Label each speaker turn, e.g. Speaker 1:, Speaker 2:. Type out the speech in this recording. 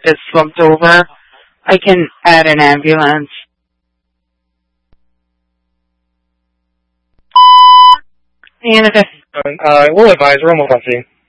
Speaker 1: is slumped over, I can add an ambulance. And if
Speaker 2: We'll advise, we're almost on scene.